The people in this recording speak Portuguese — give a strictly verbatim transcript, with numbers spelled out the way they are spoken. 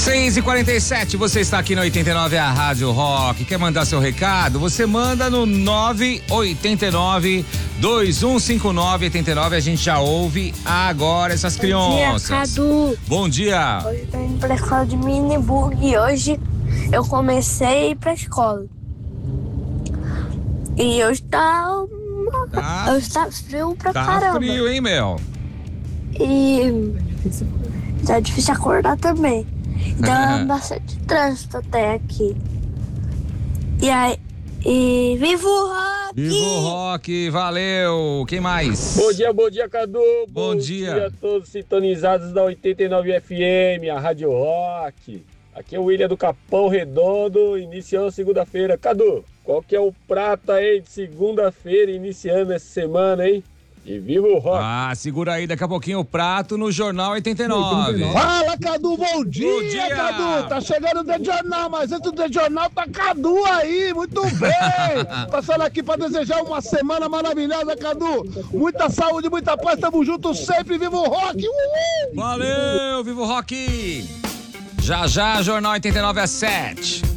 seis e quarenta e sete, você está aqui no oitenta e nove, a Rádio Rock. Quer mandar seu recado? Você manda no nove oito nove, dois um cinco nove, oito nove. A gente já ouve agora essas crianças. Bom dia, Cadu. Bom dia. Hoje eu tô indo pra escola de Minibug e hoje eu comecei a ir pra escola. E hoje tá... Tá, hoje tá frio pra tá caramba. frio, hein, Mel? E tá difícil acordar também. Então, bastante trânsito até aqui. E aí, e viva o rock! Viva o rock, valeu! Quem mais? Bom dia, bom dia, Cadu. Bom dia. Bom dia a todos sintonizados da oitenta e nove F M, a Rádio Rock. Aqui é o William do Capão Redondo, iniciando a segunda-feira. Cadu, qual que é o prato aí de segunda-feira, iniciando essa semana, hein? E viva o rock! Ah, segura aí, daqui a pouquinho o prato no Jornal oitenta e nove. Fala, Cadu, bom dia, Bom dia. Cadu. Tá chegando o The Jornal, mas antes do The Jornal tá Cadu aí, muito bem. Passando aqui pra desejar uma semana maravilhosa, Cadu. Muita saúde, muita paz, tamo junto sempre, viva o rock. Uhul. Valeu, viva o rock! Já já, Jornal oitenta e nove às sete.